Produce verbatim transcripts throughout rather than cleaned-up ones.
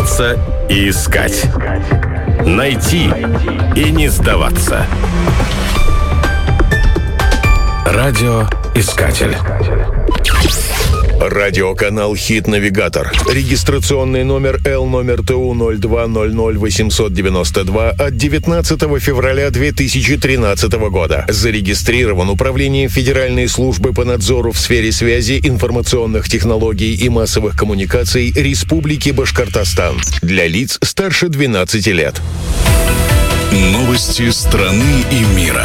Бояться и искать. Найти и не сдаваться. Радиоискатель. Радиоканал «Хит-навигатор». Регистрационный номер Л номер ТУ ноль два ноль ноль восемьсот девяносто два от девятнадцатого февраля две тысячи тринадцатого года. Зарегистрирован Управлением Федеральной службы по надзору в сфере связи, информационных технологий и массовых коммуникаций Республики Башкортостан. Для лиц старше двенадцати лет. Новости страны и мира.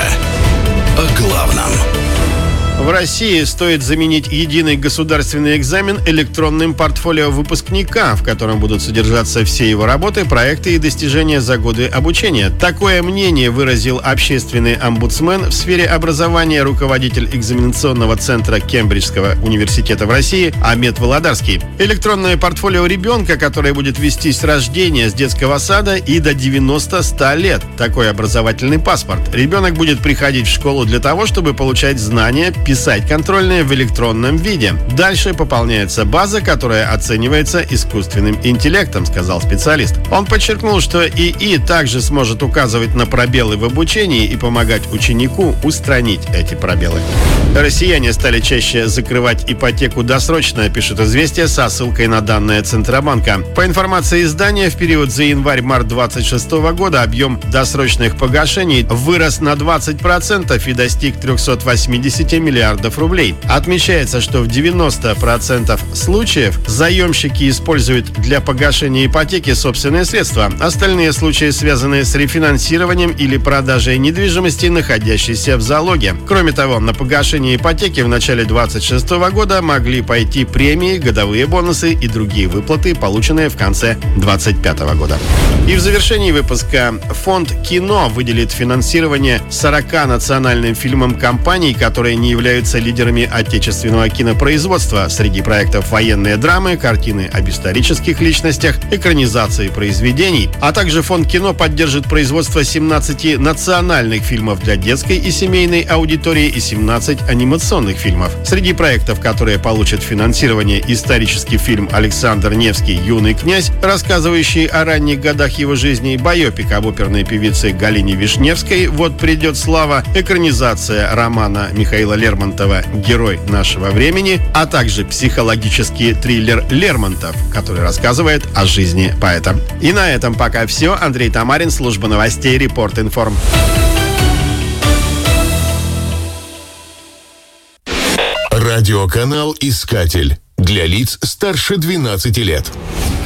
О главном. В России стоит заменить единый государственный экзамен электронным портфолио выпускника, в котором будут содержаться все его работы, проекты и достижения за годы обучения. Такое мнение выразил общественный омбудсмен в сфере образования, руководитель экзаменационного центра Кембриджского университета в России Амет Володарский. Электронное портфолио ребенка, которое будет вестись с рождения, с детского сада и до девяноста-ста лет. Такой образовательный паспорт. Ребенок будет приходить в школу для того, чтобы получать знания, писать контрольные в электронном виде. Дальше пополняется база, которая оценивается искусственным интеллектом, сказал специалист. Он подчеркнул, что ИИ также сможет указывать на пробелы в обучении и помогать ученику устранить эти пробелы. Россияне стали чаще закрывать ипотеку досрочно, пишет «Известия» со ссылкой на данные Центробанка. По информации издания, в период за январь-март двадцать шестого года объем досрочных погашений вырос на двадцать процентов и достиг триста восемьдесят миллиардов рублей. Отмечается, что в девяноста процентах случаев заемщики используют для погашения ипотеки собственные средства. Остальные случаи связаны с рефинансированием или продажей недвижимости, находящейся в залоге. Кроме того, на погашение ипотеки в начале двадцать шестого года могли пойти премии, годовые бонусы и другие выплаты, полученные в конце двадцать пятого года. И в завершении выпуска фонд «Кино» выделит финансирование сорока национальным фильмам компаний, которые не являются лидерами отечественного кинопроизводства. Среди проектов военные драмы, картины об исторических личностях, экранизации произведений. А также фонд «Кино» поддержит производство семнадцати национальных фильмов для детской и семейной аудитории и семнадцати анимационных фильмов. Среди проектов, которые получат финансирование, исторический фильм «Александр Невский. Юный князь», рассказывающий о ранних годах его жизни, байопик об оперной певице Галине Вишневской «Вот придет слава», экранизация романа Михаила Лермонтова «Герой нашего времени», а также психологический триллер «Лермонтов», который рассказывает о жизни поэта. И на этом пока все. Андрей Тамарин, служба новостей «Репорт-Информ». Радиоканал «Искатель» для лиц старше двенадцати лет.